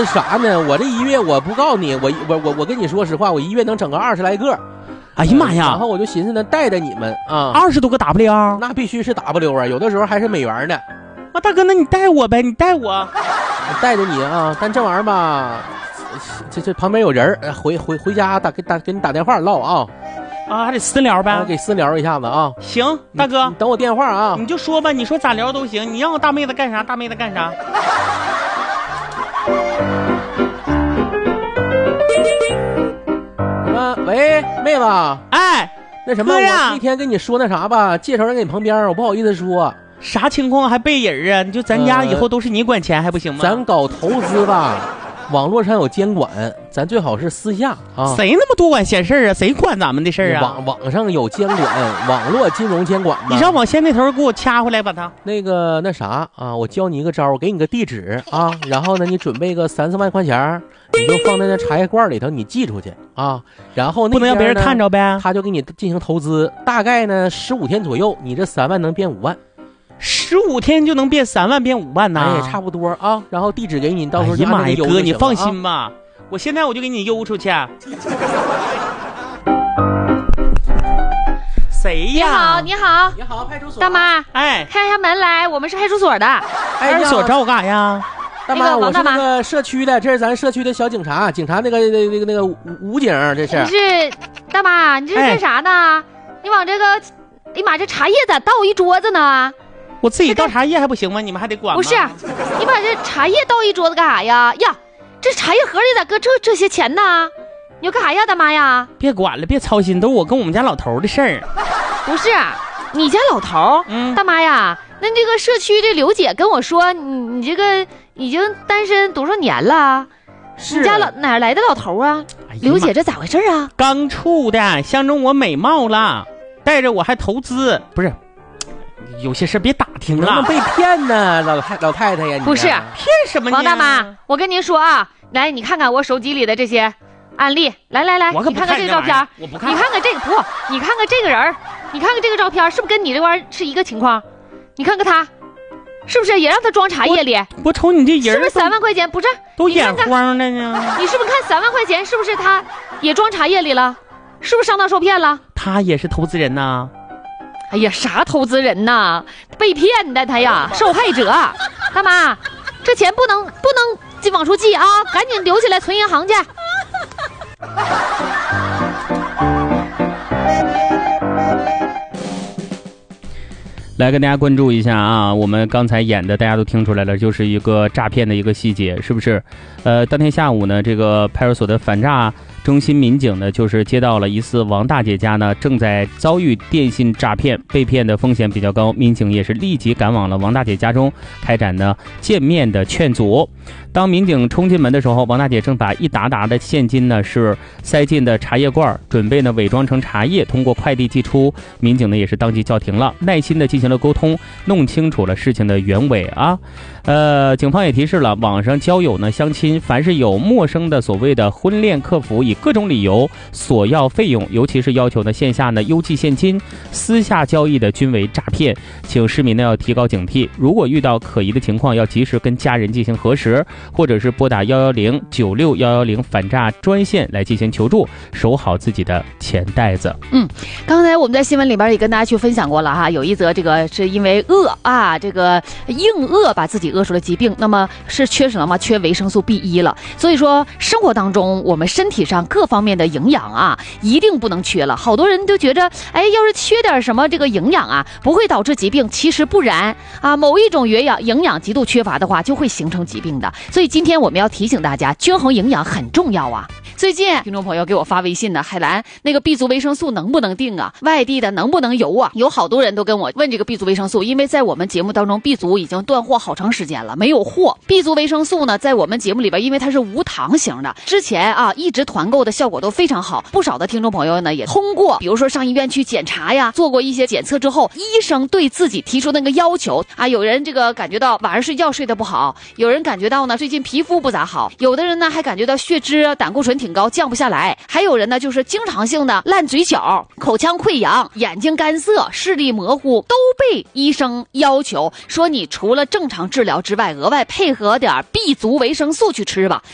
啥呢？我这一月我不告诉你，我跟你说实话，我一月能整个20来个。 哎呀妈呀！ 然后我就寻思呢，带你们啊 ，20多个 W， 那必须是 W 啊，有的时候还是美元呢。 啊，大哥，那你带我呗，你带我， 带着你啊。但这玩意儿吧，这旁边有人，回家给你打电话唠啊。 啊，还得私聊呗， 给私聊一下子啊。 行，大哥， 你等我电话啊。 你就说吧，你说咋聊都行，你让我大妹子干啥，大妹子干啥。 喂，妹子， 哎， 那什么，我那天跟你说那啥吧，介绍人给你旁边，我不好意思说。 啥情况还背人啊？你就咱家以后都是你管钱还不行吗？ 咱搞投资吧，网络上有监管，咱最好是私下啊。 谁那么多管闲事啊？谁管咱们的事啊？ 网上有监管，网络金融监管嘛。 你上网线那头给我掐回来吧，他那啥啊，我教你一个招，给你个地址啊，然后呢，你准备个3、4万块钱。你就放在那茶叶罐里头，你寄出去啊，然后不能让别人看着呗。 他就给你进行投资，大概呢15天左右，你这3万能变5万。 15天就能变3万变5万呐？ 哎，差不多啊。然后地址给你，到时候就按那个邮。哥，你放心吧， 啊， 我现在我就给你邮出去。谁呀？ 你好，派出所。 大妈， 哎， 开下门来，我们是派出所的。 派出所找我干啥呀？ 大妈，我是那个社区的，这是咱社区的小警察，那个武警，这是。 你是大妈，你这是干啥呢？你往这个，哎呀妈，这茶叶咋倒一桌子呢？ 我自己倒茶叶还不行吗？你们还得管吗？ 不是，你把这茶叶倒一桌子干啥呀？呀，这茶叶盒里咋搁这些钱呢？你要干啥呀，大妈呀？ 别管了，别操心，都是我跟我们家老头的事儿。 不是，你家老头？大妈呀，那这个社区的刘姐跟我说，你这个已经单身多少年了？ 是你家哪来的老头啊？刘姐，这咋回事啊？ 刚处的，相中我美貌了，带着我还投资，不是。有些事别打听了， 能被骗呢，老太太呀！ 不是骗什么呢？ 王大妈，我跟您说啊，来，你看看我手机里的这些案例，来，你看看这个照片， 我不看， 你看看这个不，你看看这个人，你看看这个照片，是不是跟你这玩意儿是一个情况？你看看他，是不是也让他装茶叶里？ 我瞅你这人， 是不是3万块钱？不是， 都眼慌了呢。 你是不是看3万块钱？是不是他也装茶叶里了？是不是上当受骗了？ 他也是投资人呐。 哎呀，啥投资人呐？被骗的他呀，受害者。大妈，这钱不能往出寄啊，赶紧留起来存银行去。 来跟大家关注一下啊，我们刚才演的大家都听出来了，就是一个诈骗的一个细节，是不是？当天下午呢，这个派出所的反诈中心民警呢，就是接到了疑似王大姐家呢正在遭遇电信诈骗，被骗的风险比较高，民警也是立即赶往了王大姐家中，开展呢见面的劝阻。当民警冲进门的时候，王大姐正把一沓沓的现金呢是塞进的茶叶罐，准备呢伪装成茶叶，通过快递寄出。民警呢也是当即叫停了，耐心的进行了沟通，弄清楚了事情的原委啊。警方也提示了，网上交友呢相亲，凡是有陌生的所谓的婚恋客服，以各种理由索要费用，尤其是要求呢线下呢邮寄现金，私下交易的均为诈骗，请市民呢要提高警惕，如果遇到可疑的情况，要及时跟家人进行核实，或者是拨打110、96、110反诈专线来进行求助，守好自己的钱袋子。 刚才我们在新闻里边也跟大家去分享过了哈，有一则这个是因为饿啊，这个硬饿把自己饿出了疾病，那么是缺什么吗？缺维生素 B1 了。所以说生活当中我们身体上各方面的营养啊，一定不能缺了。好多人都觉得，哎，要是缺点什么这个营养啊，不会导致疾病，其实不然啊。某一种营养极度缺乏的话，就会形成疾病的。所以今天我们要提醒大家，均衡营养很重要啊。最近听众朋友给我发微信呢，海兰那个 B 族维生素能不能定啊？外地的能不能邮啊？有好多人都跟我问这个 B 族维生素，因为在我们节目当中 B 族已经断货好长时间了，没有货。B 族维生素呢，在我们节目里边，因为它是无糖型的，之前啊一直团购的效果都非常好，不少的听众朋友呢也通过，比如说上医院去检查呀，做过一些检测之后，医生对自己提出那个要求啊，有人这个感觉到晚上睡觉睡得不好，有人感觉到呢最近皮肤不咋好，有的人呢还感觉到血脂、胆固醇挺高，降不下来，还有人呢就是经常性的烂嘴角、口腔溃疡、眼睛干涩、视力模糊，都被医生要求说你除了正常治疗之外，额外配合点 B 族维生素去吃吧。